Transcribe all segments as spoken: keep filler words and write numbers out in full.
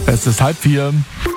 Es ist halb vier.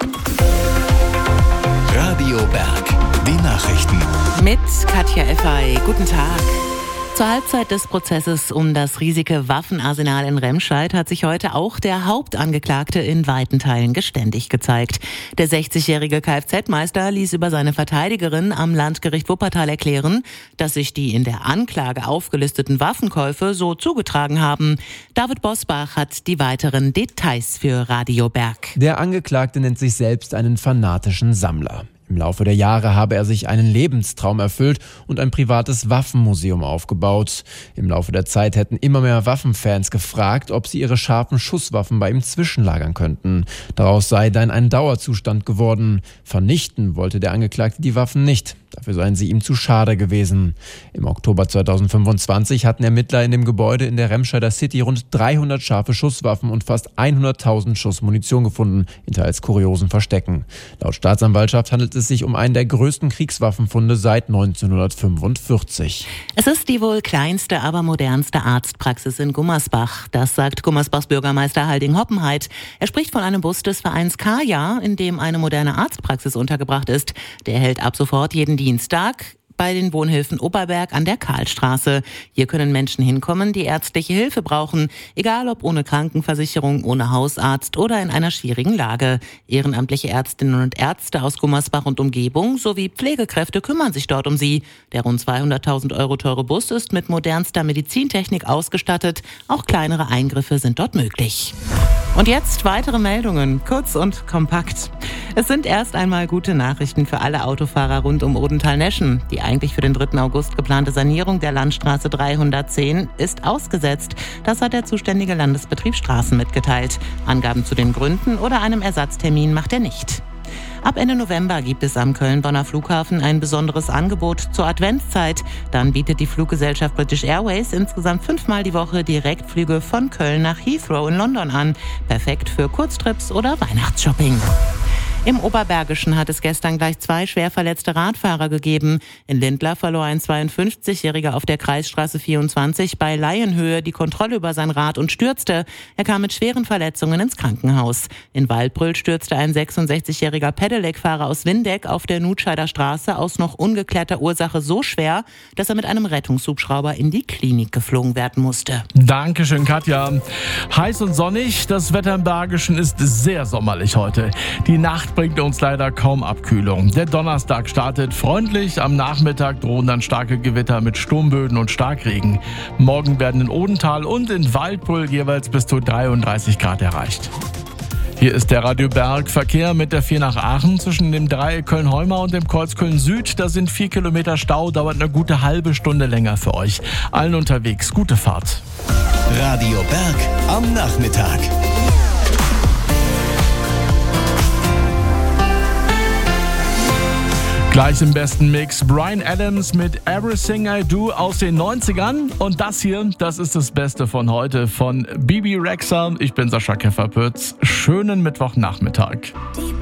Radio Berg, die Nachrichten. Mit Katja Effey. Guten Tag. Zur Halbzeit des Prozesses um das riesige Waffenarsenal in Remscheid hat sich heute auch der Hauptangeklagte in weiten Teilen geständig gezeigt. Der sechzigjährige Kfz-Meister ließ über seine Verteidigerin am Landgericht Wuppertal erklären, dass sich die in der Anklage aufgelisteten Waffenkäufe so zugetragen haben. David Bosbach hat die weiteren Details für Radio Berg. Der Angeklagte nennt sich selbst einen fanatischen Sammler. Im Laufe der Jahre habe er sich einen Lebenstraum erfüllt und ein privates Waffenmuseum aufgebaut. Im Laufe der Zeit hätten immer mehr Waffenfans gefragt, ob sie ihre scharfen Schusswaffen bei ihm zwischenlagern könnten. Daraus sei dann ein Dauerzustand geworden. Vernichten wollte der Angeklagte die Waffen nicht. Dafür seien sie ihm zu schade gewesen. Im Oktober zweitausendfünfundzwanzig hatten Ermittler in dem Gebäude in der Remscheider City rund dreihundert scharfe Schusswaffen und fast hunderttausend Schuss Munition gefunden, in teils kuriosen Verstecken. Laut Staatsanwaltschaft handelt es sich um einen der größten Kriegswaffenfunde seit neunzehnhundertfünfundvierzig. Es ist die wohl kleinste, aber modernste Arztpraxis in Gummersbach. Das sagt Gummersbachs Bürgermeister Halding Hoppenheit. Er spricht von einem Bus des Vereins Kaya, in dem eine moderne Arztpraxis untergebracht ist. Der hält ab sofort jeden Dienstag bei den Wohnhilfen Oberberg an der Karlstraße. Hier können Menschen hinkommen, die ärztliche Hilfe brauchen, egal ob ohne Krankenversicherung, ohne Hausarzt oder in einer schwierigen Lage. Ehrenamtliche Ärztinnen und Ärzte aus Gummersbach und Umgebung sowie Pflegekräfte kümmern sich dort um sie. Der rund zweihunderttausend Euro teure Bus ist mit modernster Medizintechnik ausgestattet. Auch kleinere Eingriffe sind dort möglich. Und jetzt weitere Meldungen, kurz und kompakt. Es sind erst einmal gute Nachrichten für alle Autofahrer rund um Odenthal-Neschen. Die eigentlich für den dritten August geplante Sanierung der Landstraße dreihundertzehn ist ausgesetzt. Das hat der zuständige Landesbetrieb Straßen mitgeteilt. Angaben zu den Gründen oder einem Ersatztermin macht er nicht. Ab Ende November gibt es am Köln-Bonner Flughafen ein besonderes Angebot zur Adventszeit. Dann bietet die Fluggesellschaft British Airways insgesamt fünfmal die Woche Direktflüge von Köln nach Heathrow in London an. Perfekt für Kurztrips oder Weihnachtsshopping. Im Oberbergischen hat es gestern gleich zwei schwer verletzte Radfahrer gegeben. In Lindlar verlor ein zweiundfünfzigjähriger auf der Kreisstraße vierundzwanzig bei Laienhöhe die Kontrolle über sein Rad und stürzte. Er kam mit schweren Verletzungen ins Krankenhaus. In Waldbröl stürzte ein sechsundsechzigjähriger Pedelec-Fahrer aus Windeck auf der Nutscheider Straße aus noch ungeklärter Ursache so schwer, dass er mit einem Rettungshubschrauber in die Klinik geflogen werden musste. Dankeschön, Katja. Heiß und sonnig, das Wetter im Bergischen ist sehr sommerlich heute. Die Nacht bringt uns leider kaum Abkühlung. Der Donnerstag startet freundlich, am Nachmittag drohen dann starke Gewitter mit Sturmböen und Starkregen. Morgen werden in Odenthal und in Waldbröl jeweils bis zu dreiunddreißig Grad erreicht. Hier ist der Radio Berg Verkehr mit der vier nach Aachen zwischen dem Dreieck Köln-Heumau und dem Kreuz Köln-Süd. Da sind vier Kilometer Stau, dauert eine gute halbe Stunde länger für euch. Allen unterwegs, gute Fahrt. Radio Berg am Nachmittag. Gleich im besten Mix Bryan Adams mit Everything I Do aus den neunzigern. Und das hier, das ist das Beste von heute von Bibi Rexha. Ich bin Sascha Kefferpütz. Schönen Mittwochnachmittag.